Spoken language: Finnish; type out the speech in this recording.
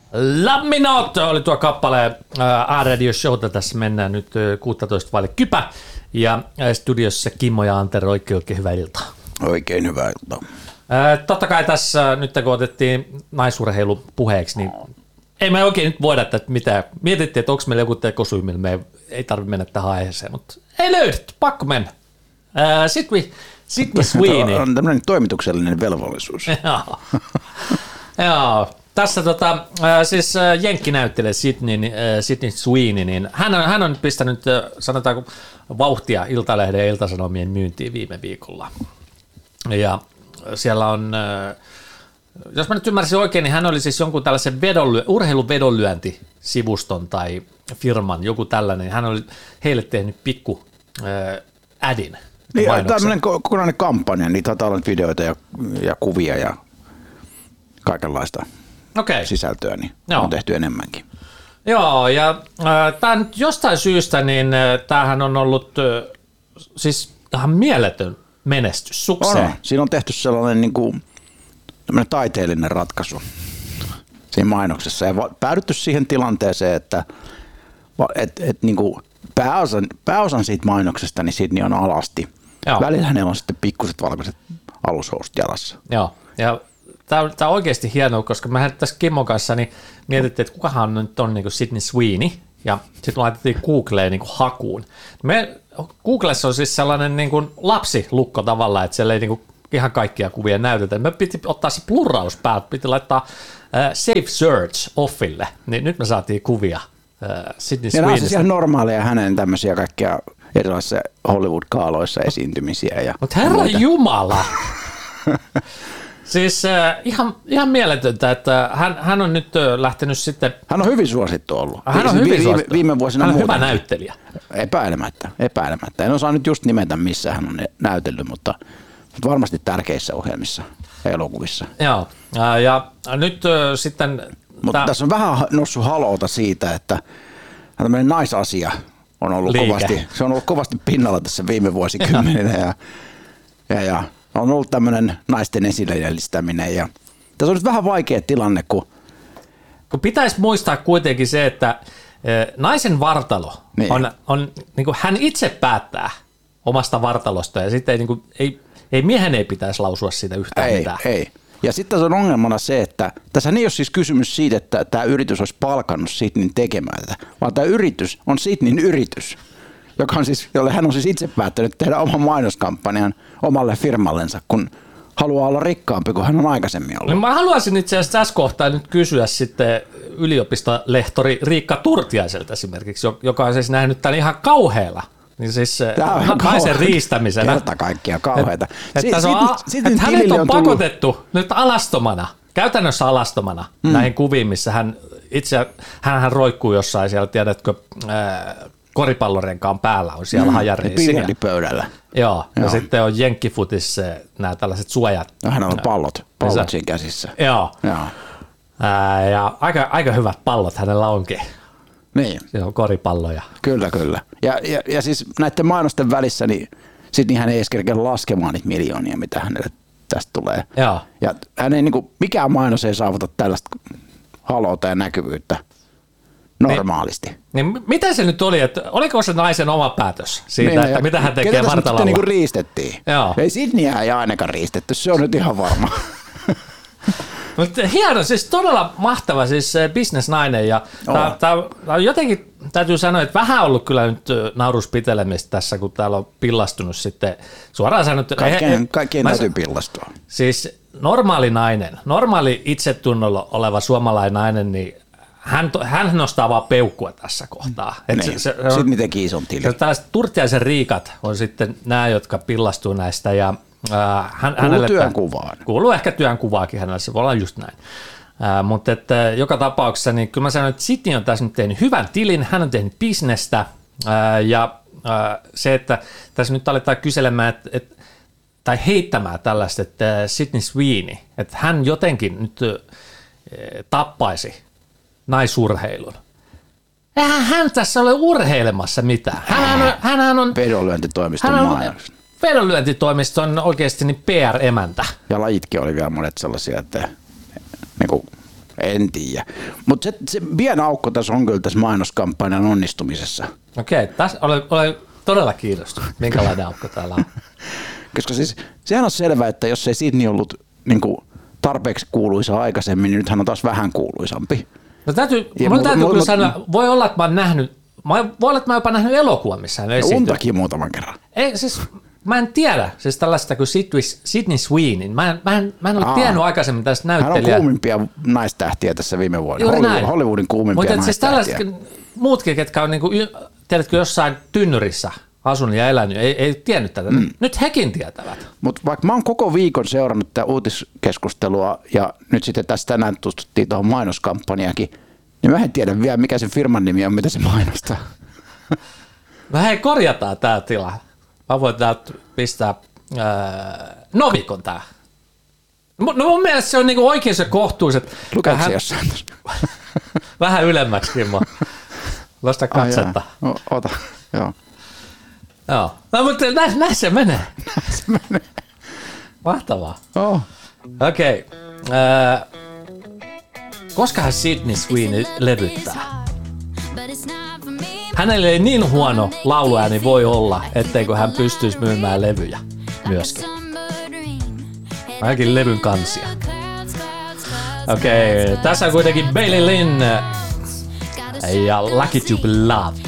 Laminot oli tuo kappale A-Radio Showta. Tässä mennään nyt 16 vaille kypä. Ja studiossa Kimmo ja Antero, oikein hyvää iltaa. Oikein hyvää iltaa. Totta kai tässä nyt kun otettiin naisurheilu puheeksi, niin ei me oikein nyt voida, että mitä mietittiin, että onko meillä joku tekosyy, millä me ei tarvitse mennä tähän aiheeseen, mutta ei löydetty, pakko mennä. Sydney Sweeney. On tämmöinen toimituksellinen velvollisuus. Joo. Tässä siis jenkkinäyttelijä Sydney Sweeney, niin hän on pistänyt, sanotaanko, vauhtia Iltalehden ja Iltasanomien myyntiin viime viikolla. Ja siellä on, jos mä nyt ymmärsin oikein, niin hän oli siis jonkun tällaisen urheiluvedonlyöntisivuston tai firman, joku tällainen. Hän oli heille tehnyt pikku adin. Niin, tämmöinen kokonainen kampanja, niitä on ollut videoita ja kuvia ja kaikenlaista sisältöä, niin on tehty enemmänkin. Joo, ja tämä nyt jostain syystä, niin tämähän on ollut siis ihan mieletön menestys, sukseen. Siinä on tehty sellainen niin kuin, taiteellinen ratkaisu siinä mainoksessa ja päädytty siihen tilanteeseen, että niin kuin pääosan siitä mainoksesta niin Sydney on alasti. Joo. Välillä hänellä on sitten pikkuset valkoiset alushousut jalassa. Joo, ja tämä on oikeasti hienoa, koska me tässä Kimmon kanssa niin mietittiin, että kukahan nyt on niin kuin Sydney Sweeney, ja sitten laitettiin Googleen niin kuin hakuun. Googlessa on siis sellainen niin kuin lapsilukko tavallaan, että siellä ei niin kuin ihan kaikkia kuvia näytetä. Me piti ottaa se pluraus päältä, piti laittaa Safe Search offille, niin nyt me saatiin kuvia Sydney Sweeneystä. Ja nämä on siis ihan normaaleja hänen tämmöisiä kaikkia erilaisissa Hollywood-kaaloissa esiintymisiä. Mutta herra jumala! Siis ihan mieletöntä, että hän on nyt lähtenyt sitten... Hän on hyvin suosittu ollut. Hän on hyvin suosittu. Viime vuosina hän on muutenkin. Hyvä näyttelijä. Epäilemättä. En osaa nyt just nimetä, missä hän on näytellyt, mutta varmasti tärkeissä ohjelmissa ja elokuvissa. Joo, ja nyt sitten... Mutta tässä on vähän noussut haloota siitä, että tämmöinen naisasia on ollut kovasti pinnalla tässä viime vuosikymmeninä ja on ollut tämmöinen naisten esilleellistäminen ja tässä on nyt vähän vaikea tilanne, kun pitäisi muistaa kuitenkin se, että naisen vartalo on niin kuin hän itse päättää omasta vartalosta ja sitten ei miehen ei pitäisi lausua siitä yhtään mitään. Ei. Ja sitten tässä on ongelmana se, että tässä ei ole siis kysymys siitä, että tämä yritys olisi palkannut Sydneyn tekemään tätä, vaan tämä yritys on Sydneyn yritys, jolle hän on siis itse päättänyt tehdä oman mainoskampanjan omalle firmallensa, kun haluaa olla rikkaampi kuin hän on aikaisemmin ollut. No mä haluaisin itse asiassa tässä kohtaa nyt kysyä sitten yliopistolehtori Riikka Turtiaiselta esimerkiksi, joka on siis nähnyt tämän ihan kauhealla. Niin siis naisen riistämisenä. Kerta kaikkia kauheita. Että hänet on pakotettu nyt käytännössä alastomana näihin kuviin, missä hän roikkuu jossain siellä, tiedätkö, koripallorenkaan päällä on siellä hajareissa. Biljardipöydällä. Joo, ja sitten on jenkkifutissa nämä tällaiset suojat. No, hänellä on pallot siinä käsissä. Joo. Ja aika hyvät pallot hänellä onkin. Niin. Se on koripalloja. Kyllä. Ja siis näiden mainosten välissä, niin hän ei edes kerkeä laskemaan niitä miljoonia, mitä hänelle tästä tulee. Joo. Ja hän ei, mikään mainos ei saavuta tällaista haloota ja näkyvyyttä normaalisti. Niin mitä se nyt oli, että oliko se naisen oma päätös siitä, että mitä hän tekee vartalolla? Ketä niin riistettiin? Joo. Ei Sydneyä ei ainakaan riistetty, se on nyt ihan varma. Mutta hieno, siis todella mahtava siis business-nainen ja tää jotenkin täytyy sanoa, että vähän ollut kyllä nyt nauruspitelemistä tässä, kun täällä on pillastunut sitten suoraan sanottu. Kaikkien täytyy pillastua. Siis normaali itsetunnolla oleva suomalainen nainen, niin hän nostaa vaan peukkua tässä kohtaa. Niin. Sitten teki ison tilin. Tällaiset Turtiaisen Riikat on sitten nämä, jotka pillastuu näistä ja kuuluu työnkuvaan. Kuuluu ehkä työnkuvaakin hänelle, se voi olla just näin. Mutta joka tapauksessa, niin kyllä mä sanon, että Sydney on tässä nyt tehnyt hyvän tilin, hän on tehnyt bisnestä ja se, että tässä nyt aletaan kyselemään tai heittämään tällaista, että Sydney Sweeney, että hän jotenkin nyt tappaisi naisurheilun. Eihän hän tässä ole urheilemassa mitään. Hän on vedonlyöntitoimiston maailmassa. Vedonlyöntitoimisto on oikeasti niin PR-emäntä. Ja lajitkin oli vielä monet sellaisia, että niin kuin, en tiedä. Mutta se pieni aukko tässä on kyllä tässä mainoskampanjan onnistumisessa. Okei, tässä olen todella kiinnostunut, minkälainen aukko täällä on. Koska siis sehän on selvää, että jos ei Sydney ollut niin kuin tarpeeksi kuuluisa aikaisemmin, niin nyt hän on taas vähän kuuluisampi. No täytyy kyllä sanoa, voi olla, että mä oon nähnyt, voi olla, että mä oon jopa nähnyt elokuvan, missä hän esiintyy. Untakin muutaman kerran. Ei, siis mä en tiedä, siis tällaista kuin Sydney Sweeney. Mä en ole tiennyt aikaisemmin tästä näyttelijää. Hän on kuumimpia naistähtiä tässä viime vuonna. Hollywoodin kuumimpia naistähtiä. Mutta siis tällaiset muutkin, ketkä on, niinku, tiedätkö, jossain tynnyrissä asunut ja elänyt, ei tiennyt tätä. Nyt hekin tietävät. Mutta vaikka mä oon koko viikon seurannut tätä uutiskeskustelua ja nyt sitten tästä tänään tutustuttiin tuohon mainoskampanjaankin, niin mä en tiedä vielä, mikä sen firman nimi on, mitä se mainostaa. No hei, korjataan tää tila. Mä voin täältä pistää Novikon tää. No mun mielestä se on niinku oikein se kohtuuset. Lukeeko se jossain? Vähän ylemmäksi, Kimmo. Losta katsetta. Ota, joo. Joo. No, mutta näin se menee. Mahtavaa. Oh. Okei. Koskahan Sydney Sweeney levyttää? Hänellä ei niin huono lauluääni voi olla, etteikö hän pystyisi myymään levyjä myöskin. Ainakin levyn kansia. Okei, tässä on kuitenkin Bailey Lynn ja Lucky to be Loved.